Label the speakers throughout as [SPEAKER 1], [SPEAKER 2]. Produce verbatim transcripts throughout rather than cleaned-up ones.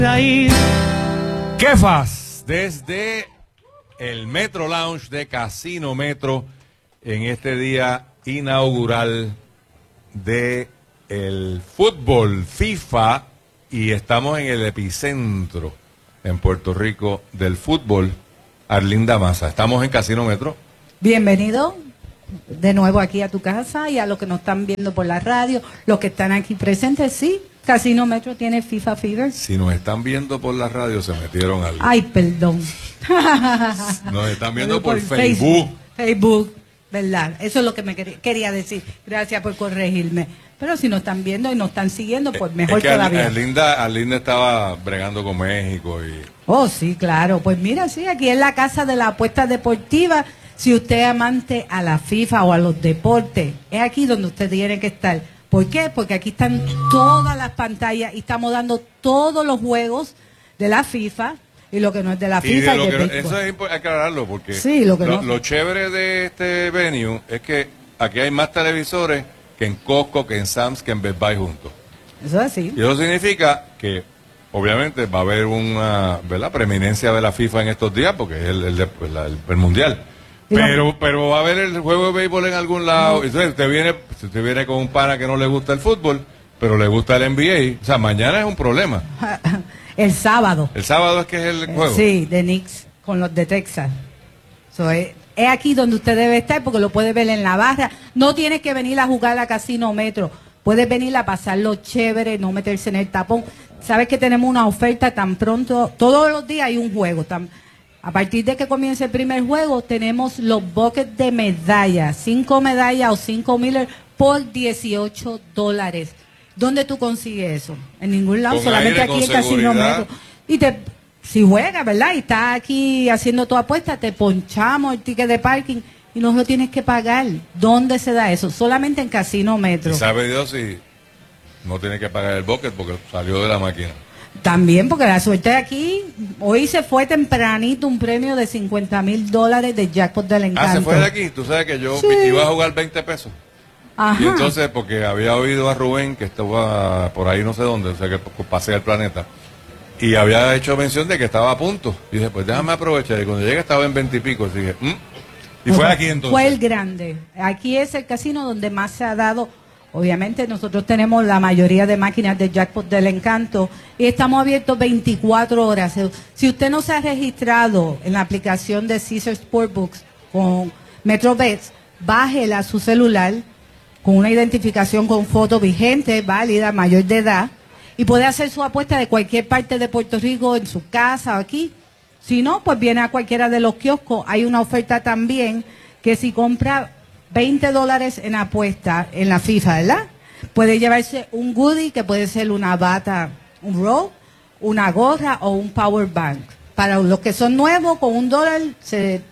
[SPEAKER 1] Kefas, desde el Metro Lounge de Casino Metro, en este día inaugural de el fútbol FIFA, y estamos en el epicentro en Puerto Rico del fútbol. Arlinda Maza, estamos en Casino Metro.
[SPEAKER 2] Bienvenido de nuevo aquí a tu casa y a los que nos están viendo por la radio, los que están aquí presentes, sí. Casino Metro tiene FIFA Fever.
[SPEAKER 1] Si nos están viendo por la radio, se metieron al...
[SPEAKER 2] Ay, perdón.
[SPEAKER 1] Nos están viendo por,
[SPEAKER 2] por
[SPEAKER 1] Facebook.
[SPEAKER 2] Facebook. Facebook, ¿verdad? Eso es lo que me quería, quería decir. Gracias por corregirme. Pero si nos están viendo y nos están siguiendo, pues mejor
[SPEAKER 1] es que
[SPEAKER 2] todavía.
[SPEAKER 1] Arlinda, Arlinda estaba bregando con México y...
[SPEAKER 2] Oh, sí, claro. Pues mira, sí, aquí es la casa de la apuesta deportiva. Si usted es amante a la FIFA o a los deportes, es aquí donde usted tiene que estar. ¿Por qué? Porque aquí están todas las pantallas y estamos dando todos los juegos de la FIFA y lo que no es de la FIFA.
[SPEAKER 1] Y de
[SPEAKER 2] y
[SPEAKER 1] lo
[SPEAKER 2] de
[SPEAKER 1] que no, eso es importante aclararlo porque
[SPEAKER 2] sí, lo, que
[SPEAKER 1] lo,
[SPEAKER 2] no.
[SPEAKER 1] lo chévere de este venue es que aquí hay más televisores que en Costco, que en Sam's, que en Best Buy juntos.
[SPEAKER 2] Eso es así.
[SPEAKER 1] Y eso significa que obviamente va a haber una, ¿verdad?, preeminencia de la FIFA en estos días porque es el, el, el, el, el mundial. Pero, pero va a haber el juego de béisbol en algún lado. No. Entonces, usted viene, si usted viene con un pana que no le gusta el fútbol, pero le gusta el N B A, o sea, mañana es un problema.
[SPEAKER 2] El sábado.
[SPEAKER 1] El sábado es que es el juego.
[SPEAKER 2] Sí, de Knicks con los de Texas. So, es, es aquí donde usted debe estar porque lo puede ver en la barra. No tienes que venir a jugar a Casino Metro. Puedes venir a pasarlo chévere, no meterse en el tapón. Sabes que tenemos una oferta tan pronto. Todos los días hay un juego. Tan, A partir de que comience el primer juego, tenemos los buckets de medallas, cinco medallas o cinco Miller por dieciocho dólares. ¿Dónde tú consigues eso? En ningún lado,
[SPEAKER 1] con
[SPEAKER 2] solamente
[SPEAKER 1] aire,
[SPEAKER 2] aquí en Casino Metro. Y te, si juegas, ¿verdad? Y estás aquí haciendo tu apuesta, te ponchamos el ticket de parking y no lo tienes que pagar. ¿Dónde se da eso? Solamente en Casino Metro.
[SPEAKER 1] Y sabe Dios si no tiene que pagar el bucket porque salió de la máquina.
[SPEAKER 2] También, porque la suerte de aquí, hoy se fue tempranito un premio de cincuenta mil dólares de Jackpot del Encanto.
[SPEAKER 1] Ah, se fue de aquí. Tú sabes que yo
[SPEAKER 2] sí.
[SPEAKER 1] iba a jugar veinte pesos. Ajá. Y entonces, porque había oído a Rubén, que estaba por ahí no sé dónde, o sea, que pasé al planeta, y había hecho mención de que estaba a punto. Y dije, pues déjame aprovechar. Y cuando llegué estaba en veinte y pico. Así dije, ¿Mm? Y o fue sea, aquí entonces.
[SPEAKER 2] Fue el grande. Aquí es el casino donde más se ha dado. Obviamente nosotros tenemos la mayoría de máquinas de Jackpot del Encanto y estamos abiertos veinticuatro horas. Si usted no se ha registrado en la aplicación de Caesars Sportbooks con MetroBets, bájela a su celular con una identificación con foto vigente, válida, mayor de edad, y puede hacer su apuesta de cualquier parte de Puerto Rico, en su casa o aquí. Si no, pues viene a cualquiera de los kioscos. Hay una oferta también que si compra veinte dólares en apuesta en la FIFA, ¿verdad? Puede llevarse un goodie que puede ser una bata, un roll, una gorra o un power bank. Para los que son nuevos, con un dólar se,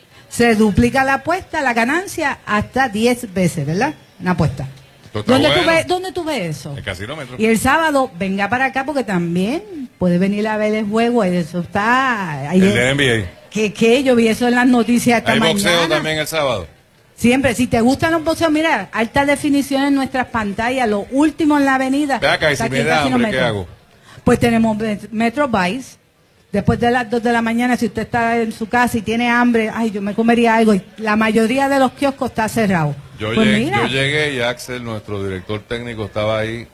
[SPEAKER 2] se duplica la apuesta, la ganancia, hasta diez veces, ¿verdad? Una apuesta. ¿Dónde, bueno. tú ves, ¿Dónde tú ves eso?
[SPEAKER 1] El Casino Metro.
[SPEAKER 2] Y el sábado, venga para acá porque también puede venir a ver el juego. Eso está...
[SPEAKER 1] El de N B A.
[SPEAKER 2] ¿Qué, qué? Yo vi eso en las noticias esta mañana.
[SPEAKER 1] ¿Hay boxeo también el sábado?
[SPEAKER 2] Siempre, si te gustan los boxeos, mira, alta definición en nuestras pantallas, lo último en la avenida.
[SPEAKER 1] Ve acá, y si me da hambre, ¿qué hago?
[SPEAKER 2] Pues tenemos Metro Vice, después de las dos de la mañana, si usted está en su casa y tiene hambre, ay, yo me comería algo, y la mayoría de los kioscos está cerrado.
[SPEAKER 1] Yo,
[SPEAKER 2] pues
[SPEAKER 1] llegué,
[SPEAKER 2] mira.
[SPEAKER 1] yo llegué y Axel, nuestro director técnico, estaba ahí.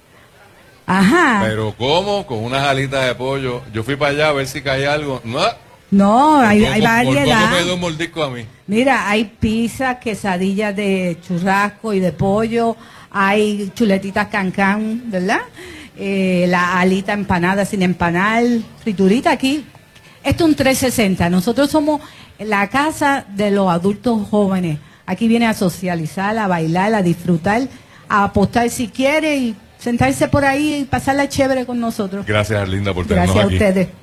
[SPEAKER 2] Ajá.
[SPEAKER 1] Pero ¿cómo? Con unas alitas de pollo. Yo fui para allá a ver si caía algo. No.
[SPEAKER 2] No, hay,
[SPEAKER 1] por,
[SPEAKER 2] hay
[SPEAKER 1] por,
[SPEAKER 2] variedad.
[SPEAKER 1] Por poco me dio un mordisco a mí.
[SPEAKER 2] Mira, hay pizza, quesadillas de churrasco y de pollo, hay chuletitas cancán, ¿verdad? Eh, la alita empanada sin empanar, friturita aquí. Esto es un trescientos sesenta. Nosotros somos la casa de los adultos jóvenes. Aquí viene a socializar, a bailar, a disfrutar, a apostar si quiere y sentarse por ahí y pasarla chévere con nosotros.
[SPEAKER 1] Gracias, Arlinda, por tenernos
[SPEAKER 2] aquí. Gracias a ustedes.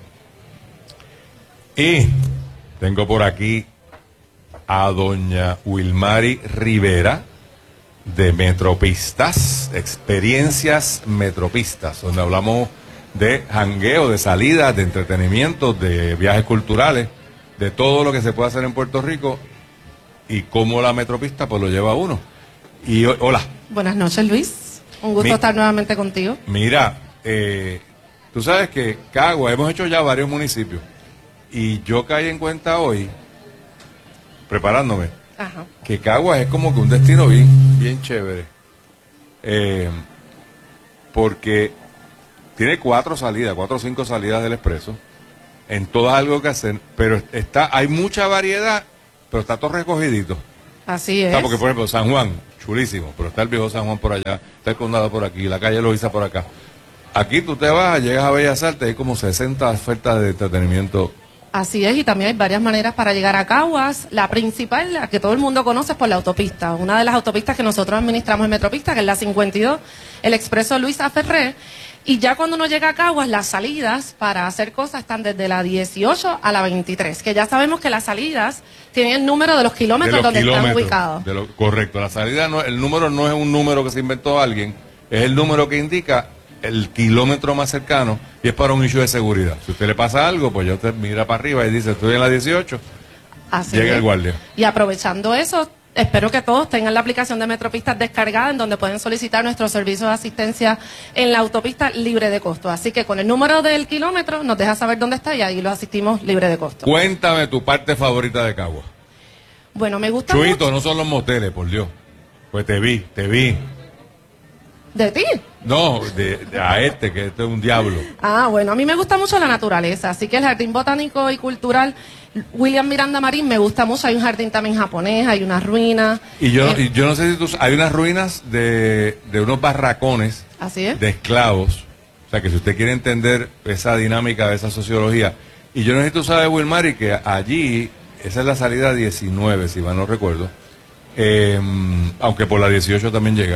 [SPEAKER 1] Y tengo por aquí a doña Wilmary Rivera de Metropistas, Experiencias Metropistas, donde hablamos de jangueo, de salidas, de entretenimiento, de viajes culturales, de todo lo que se puede hacer en Puerto Rico y cómo la Metropista pues lo lleva a uno. Y hola.
[SPEAKER 3] Buenas noches, Luis. Un gusto Mi, estar nuevamente contigo.
[SPEAKER 1] Mira, eh, Tú sabes que Cagua, hemos hecho ya varios municipios, y yo caí en cuenta hoy, preparándome,
[SPEAKER 3] Ajá.
[SPEAKER 1] que Caguas es como que un destino bien, bien chévere. Eh, porque tiene cuatro salidas, cuatro o cinco salidas del expreso, en todas algo que hacer, pero está, hay mucha variedad, pero está todo recogidito.
[SPEAKER 3] Así
[SPEAKER 1] O
[SPEAKER 3] es.
[SPEAKER 1] sea, porque por ejemplo, San Juan, chulísimo, pero está el viejo San Juan por allá, está el condado por aquí, la calle Loíza por acá. Aquí tú te vas, llegas a Bellas Artes, hay como sesenta ofertas de entretenimiento.
[SPEAKER 3] Así es, y también hay varias maneras para llegar a Caguas. La principal, la que todo el mundo conoce, es por la autopista. Una de las autopistas que nosotros administramos en Metropista, que es la cincuenta y dos, el expreso Luisa Ferré. Y ya cuando uno llega a Caguas, las salidas para hacer cosas están desde la dieciocho a la veintitrés, que ya sabemos que las salidas tienen el número de los kilómetros
[SPEAKER 1] De los
[SPEAKER 3] donde
[SPEAKER 1] kilómetros,
[SPEAKER 3] están ubicados.
[SPEAKER 1] de lo- correcto, la salida, no, el número no es un número que se inventó alguien, es el número que indica el kilómetro más cercano y es para un issue de seguridad. Si a usted le pasa algo, pues ya usted mira para arriba y dice, estoy en la dieciocho,
[SPEAKER 3] Así
[SPEAKER 1] llega
[SPEAKER 3] es.
[SPEAKER 1] el guardia.
[SPEAKER 3] Y aprovechando eso, espero que todos tengan la aplicación de Metropistas descargada, en donde pueden solicitar nuestro servicio de asistencia en la autopista libre de costo. Así que con el número del kilómetro nos deja saber dónde está y ahí lo asistimos libre de costo.
[SPEAKER 1] Cuéntame tu parte favorita de Cagua.
[SPEAKER 3] Bueno, me gusta
[SPEAKER 1] Chuito,
[SPEAKER 3] mucho.
[SPEAKER 1] no son los moteles, por Dios. Pues te vi, te vi.
[SPEAKER 3] ¿De ti?
[SPEAKER 1] No, de, de- a este, que este es un diablo.
[SPEAKER 3] Ah, bueno, a mí me gusta mucho la naturaleza, así que el Jardín Botánico y Cultural William Miranda Marín me gusta mucho. Hay un jardín también japonés, hay unas ruinas.
[SPEAKER 1] Y yo,
[SPEAKER 3] Eh,
[SPEAKER 1] y yo no sé si tú... Hay unas ruinas de, de unos barracones
[SPEAKER 3] Así es.
[SPEAKER 1] de esclavos. O sea, que si usted quiere entender esa dinámica de esa sociología. Y yo no sé si tú sabes, Wilmary, que allí, esa es la salida diecinueve, si mal no recuerdo. Eh, aunque por la dieciocho también llega.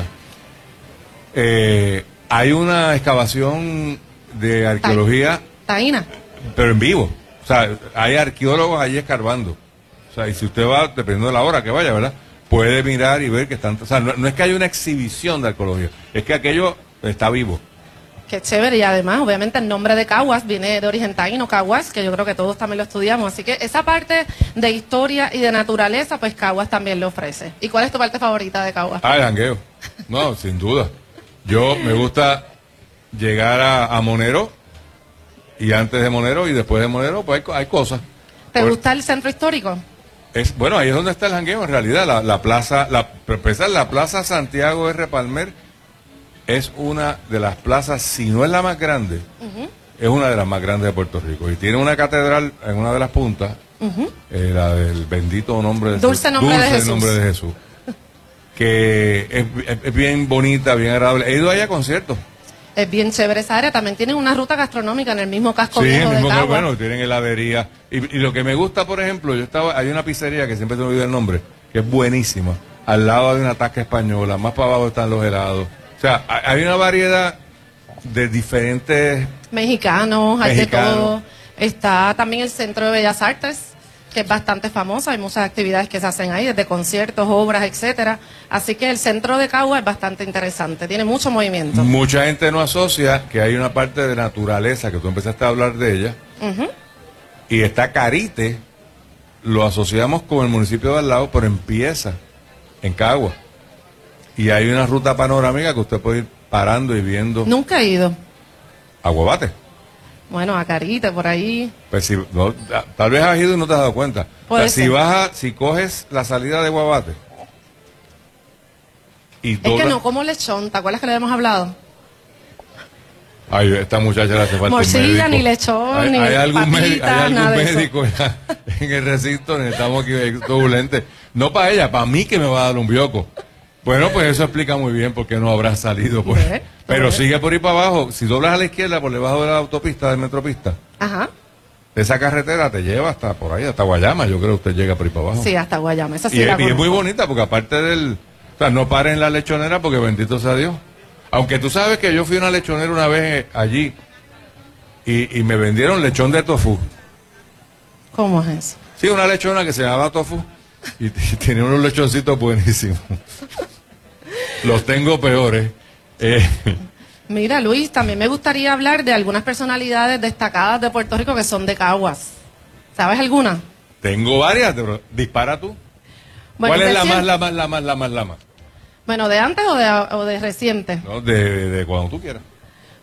[SPEAKER 1] Eh, hay una excavación de arqueología,
[SPEAKER 3] Taína.
[SPEAKER 1] pero en vivo. O sea, hay arqueólogos allí escarbando. O sea, y si usted va, dependiendo de la hora que vaya, ¿verdad? Puede mirar y ver que están... O sea, no, no es que haya una exhibición de arqueología, es que aquello está vivo.
[SPEAKER 3] Qué chévere, y además, obviamente, el nombre de Caguas viene de origen taíno, Caguas, que yo creo que todos también lo estudiamos. Así que esa parte de historia y de naturaleza, pues Caguas también lo ofrece. ¿Y cuál es tu parte favorita de Caguas?
[SPEAKER 1] Ah, el jangueo. No, sin duda. Yo me gusta llegar a, a Monero, y antes de Monero y después de Monero, pues hay, co- hay cosas.
[SPEAKER 3] ¿Te
[SPEAKER 1] Por-
[SPEAKER 3] gusta el centro histórico?
[SPEAKER 1] Es, bueno, ahí es donde está el jangueo en realidad. La, la plaza, la, para empezar, la plaza Santiago R. Palmer es una de las plazas, si no es la más grande, es una de las más grandes de Puerto Rico. Y tiene una catedral en una de las puntas, eh, la del bendito nombre de
[SPEAKER 3] Dulce nombre de
[SPEAKER 1] Dulce
[SPEAKER 3] Jesús.
[SPEAKER 1] nombre de Jesús. Que es, es- es bien bonita, bien agradable. He ido ahí a conciertos.
[SPEAKER 3] Es bien chévere esa área. También tienen una ruta gastronómica en el mismo casco
[SPEAKER 1] Sí,
[SPEAKER 3] viejo
[SPEAKER 1] el
[SPEAKER 3] de
[SPEAKER 1] mismo que,
[SPEAKER 3] Caguas.
[SPEAKER 1] bueno, tienen heladería. Y, y lo que me gusta, por ejemplo, yo estaba, hay una pizzería que siempre te olvido el nombre, que es buenísima. Al lado de una tasca española, más para abajo están los helados. O sea, hay hay una variedad de diferentes...
[SPEAKER 3] Mexicanos, hay de
[SPEAKER 1] Mexicanos.
[SPEAKER 3] todo. Está también el Centro de Bellas Artes, que es bastante famoso. Hay muchas actividades que se hacen ahí, desde conciertos, obras, etcétera. Así que el centro de Caguas es bastante interesante. Tiene mucho movimiento.
[SPEAKER 1] Mucha gente no asocia que hay una parte de naturaleza, que tú empezaste a hablar de ella,
[SPEAKER 3] Ujú.
[SPEAKER 1] y está Carite, lo asociamos con el municipio de al lado, pero empieza en Cagua. Y hay una ruta panorámica que usted puede ir parando y viendo
[SPEAKER 3] Nunca he ido.
[SPEAKER 1] Aguabate.
[SPEAKER 3] Bueno, a Carite, por ahí.
[SPEAKER 1] Pues si, no, tal vez has ido y no te has dado cuenta. O
[SPEAKER 3] Puede
[SPEAKER 1] sea, si
[SPEAKER 3] ser.
[SPEAKER 1] vas a- si coges la salida de Guabate y
[SPEAKER 3] Es que
[SPEAKER 1] doblas-
[SPEAKER 3] no como lechón. ¿Te acuerdas que le habíamos hablado?
[SPEAKER 1] Ay, esta muchacha le hace falta un
[SPEAKER 3] Morcilla,
[SPEAKER 1] médico.
[SPEAKER 3] ni lechón,
[SPEAKER 1] hay,
[SPEAKER 3] ni
[SPEAKER 1] hay algún,
[SPEAKER 3] papitas,
[SPEAKER 1] médico, hay algún
[SPEAKER 3] nada de eso.
[SPEAKER 1] médico ya en el recinto, necesitamos aquí turbulente. No para ella, para mí que me va a dar un bioco. Bueno, pues eso explica muy bien por qué no habrá salido. Pues.
[SPEAKER 3] Ve,
[SPEAKER 1] Pero
[SPEAKER 3] ve.
[SPEAKER 1] sigue por ahí para abajo. Si doblas a la izquierda por debajo de la autopista, de Metropista,
[SPEAKER 3] Ajá.
[SPEAKER 1] esa carretera te lleva hasta por ahí, hasta Guayama. Yo creo que usted llega por ahí para abajo.
[SPEAKER 3] Sí, hasta Guayama. Esa sí
[SPEAKER 1] Y
[SPEAKER 3] la
[SPEAKER 1] es, y es muy
[SPEAKER 3] conozco.
[SPEAKER 1] bonita porque aparte del... O sea, no paren en la lechonera porque bendito sea Dios. Aunque tú sabes que yo fui a una lechonera una vez allí y, y me vendieron lechón de tofu.
[SPEAKER 3] ¿Cómo es eso?
[SPEAKER 1] Sí, una lechona que se llamaba tofu y, t- tenía unos lechoncitos buenísimos. Los tengo peores. Eh,
[SPEAKER 3] Mira, Luis, también me gustaría hablar de algunas personalidades destacadas de Puerto Rico que son de Caguas. ¿Sabes alguna?
[SPEAKER 1] tengo varias, pero dispara tú.
[SPEAKER 3] Bueno,
[SPEAKER 1] ¿Cuál es la
[SPEAKER 3] recién-
[SPEAKER 1] más, la más, la más, la más, la más?
[SPEAKER 3] Bueno, ¿de antes o de, o de reciente?
[SPEAKER 1] No, de, de cuando tú quieras.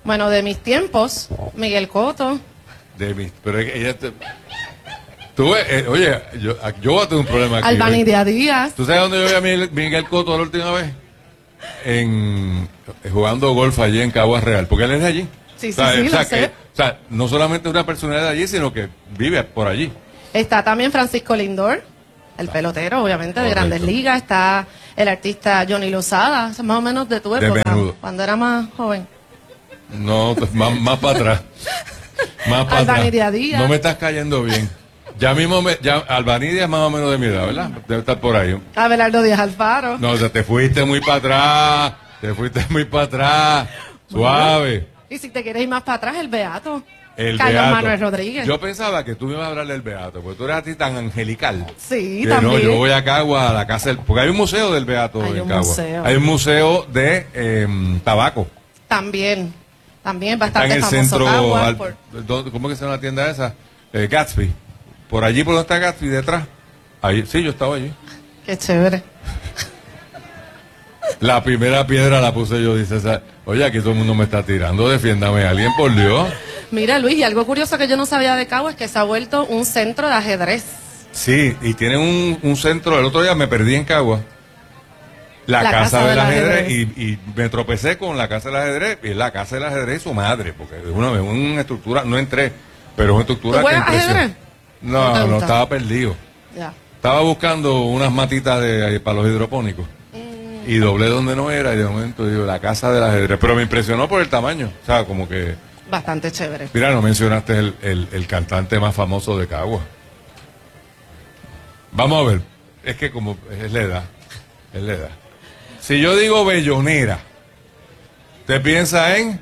[SPEAKER 3] Bueno, de mis tiempos, Miguel Cotto.
[SPEAKER 1] De mis, pero es que ella te... Tú, eh, oye, yo, yo voy a tener un problema aquí.
[SPEAKER 3] Albanidia Díaz.
[SPEAKER 1] ¿Tú sabes dónde yo vi a Miguel, Miguel Cotto la última vez? En jugando golf allí en Caguas Real, porque él es de allí.
[SPEAKER 3] Sí,
[SPEAKER 1] o sea,
[SPEAKER 3] sí, sí,
[SPEAKER 1] o sea,
[SPEAKER 3] lo sé.
[SPEAKER 1] que, o sea, no solamente es una personalidad de allí, sino que vive por allí.
[SPEAKER 3] Está también Francisco Lindor, el pelotero, obviamente, de
[SPEAKER 1] Correcto.
[SPEAKER 3] Grandes Ligas. Está el artista Johnny Lozada, es más o menos de tu
[SPEAKER 1] De
[SPEAKER 3] época,
[SPEAKER 1] menudo.
[SPEAKER 3] cuando era más joven.
[SPEAKER 1] No, pues, más, más para atrás. Más para atrás.
[SPEAKER 3] Albanidia Díaz.
[SPEAKER 1] No me estás cayendo bien. Ya mismo, me, ya Albanidia es más o menos de mi edad, ¿verdad? Debe estar por ahí.
[SPEAKER 3] Abelardo Díaz Alfaro.
[SPEAKER 1] No, o sea, te fuiste muy para atrás. Te fuiste muy para atrás. Suave.
[SPEAKER 3] Y si te quieres ir más para atrás, el Beato.
[SPEAKER 1] El
[SPEAKER 3] Carlos
[SPEAKER 1] Beato.
[SPEAKER 3] Manuel Rodríguez.
[SPEAKER 1] Yo pensaba que tú me ibas a hablar del Beato, porque tú eres así tan angelical.
[SPEAKER 3] Sí,
[SPEAKER 1] Que
[SPEAKER 3] también.
[SPEAKER 1] no, yo voy a Cagua, a la casa del... Porque hay un museo del Beato
[SPEAKER 3] Hay
[SPEAKER 1] en
[SPEAKER 3] un
[SPEAKER 1] Cagua.
[SPEAKER 3] museo.
[SPEAKER 1] Hay un museo de eh, tabaco.
[SPEAKER 3] También. También
[SPEAKER 1] Está
[SPEAKER 3] bastante
[SPEAKER 1] en el
[SPEAKER 3] famoso
[SPEAKER 1] centro...
[SPEAKER 3] Caguas,
[SPEAKER 1] al-
[SPEAKER 3] por-
[SPEAKER 1] ¿dónde- ¿Cómo es que se llama la tienda esa? Eh, Gatsby. Por allí, por donde está Gatsby, detrás. Ahí, sí, yo estaba allí.
[SPEAKER 3] Qué chévere.
[SPEAKER 1] La primera piedra la puse yo, dice esa. Oye, aquí todo el mundo me está tirando, defiéndame a alguien, por Dios.
[SPEAKER 3] Mira, Luis, y algo curioso que yo no sabía de Caguas es que se ha vuelto un centro de ajedrez.
[SPEAKER 1] Sí, y tiene un, un centro, el otro día me perdí en Cagua. La,
[SPEAKER 3] La
[SPEAKER 1] casa,
[SPEAKER 3] Casa
[SPEAKER 1] del
[SPEAKER 3] del
[SPEAKER 1] ajedrez,
[SPEAKER 3] Ajedrez.
[SPEAKER 1] Y, y me tropecé con la casa del ajedrez, y es la casa del ajedrez y su madre, porque es una, es una estructura, no entré, pero es una estructura
[SPEAKER 3] ¿Tú
[SPEAKER 1] que
[SPEAKER 3] juegas
[SPEAKER 1] impresiona.
[SPEAKER 3] ajedrez?
[SPEAKER 1] No,
[SPEAKER 3] ¿No te
[SPEAKER 1] no,
[SPEAKER 3] gusta?
[SPEAKER 1] estaba perdido.
[SPEAKER 3] Ya.
[SPEAKER 1] Estaba buscando unas matitas de, para los hidropónicos. Y doblé donde no era, y de momento digo, la casa del ajedrez. Pero me impresionó por el tamaño. O sea, como que.
[SPEAKER 3] Bastante chévere.
[SPEAKER 1] Mira, no mencionaste el, el, el cantante más famoso de Cagua. Vamos a ver. Es que como es la edad. Es la edad. Si yo digo bellonera, ¿te piensas en?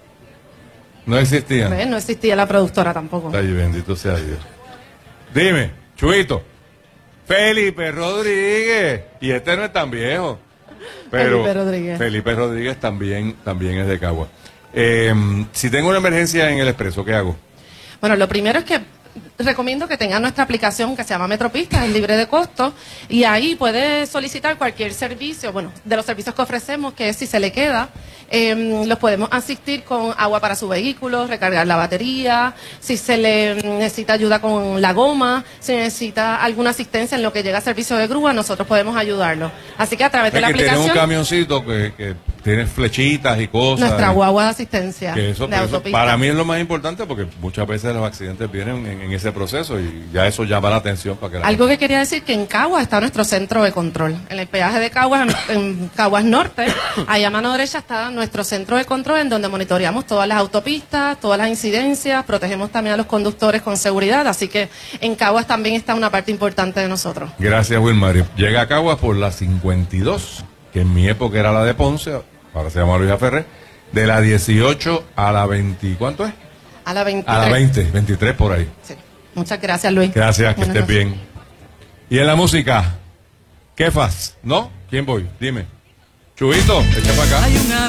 [SPEAKER 1] No existían.
[SPEAKER 3] ¿Ves? No existía la productora tampoco.
[SPEAKER 1] Ay, bendito sea Dios. Dime, Chuito. Felipe Rodríguez. Y este no es tan viejo. Pero
[SPEAKER 3] Felipe Rodríguez.
[SPEAKER 1] Felipe Rodríguez también, también es de Cagua. Eh, si tengo una emergencia en el expreso, ¿qué hago?
[SPEAKER 3] Bueno, lo primero es que recomiendo que tengan nuestra aplicación que se llama Metropista, es libre de costo, y ahí puede solicitar cualquier servicio, bueno, de los servicios que ofrecemos, que es si se le queda, eh, los podemos asistir con agua para su vehículo, recargar la batería, si se le necesita ayuda con la goma, si necesita alguna asistencia en lo que llega a servicio de grúa, nosotros podemos ayudarlo. Así que a través de
[SPEAKER 1] Es
[SPEAKER 3] la
[SPEAKER 1] que tiene un
[SPEAKER 3] aplicación,
[SPEAKER 1] camioncito que, que tiene flechitas y cosas.
[SPEAKER 3] nuestra guagua de asistencia
[SPEAKER 1] Que eso,
[SPEAKER 3] de
[SPEAKER 1] pero eso
[SPEAKER 3] autopista.
[SPEAKER 1] para mí es lo más importante porque muchas veces los accidentes vienen en, en ese proceso y ya eso llama la atención para que la
[SPEAKER 3] Algo que quería decir que en Caguas está nuestro centro de control. En el peaje de Caguas, en, en Caguas Norte, ahí a mano derecha está nuestro centro de control en donde monitoreamos todas las autopistas, todas las incidencias, protegemos también a los conductores con seguridad, así que en Caguas también está una parte importante de nosotros.
[SPEAKER 1] Gracias, Wilmary. Llega a Caguas por la cincuenta y dos, que en mi época era la de Ponce, ahora se llama Luisa Ferré, de la dieciocho a la veinte, ¿cuánto es?
[SPEAKER 3] A la veintitrés.
[SPEAKER 1] A la veinte, veintitrés por ahí.
[SPEAKER 3] Sí. Muchas gracias, Luis.
[SPEAKER 1] Gracias, que
[SPEAKER 3] Buenas
[SPEAKER 1] estés
[SPEAKER 3] noches.
[SPEAKER 1] bien. Y en la música, ¿qué fas? ¿No? ¿Quién voy? Dime. Chubito, echa para acá.
[SPEAKER 4] Hay una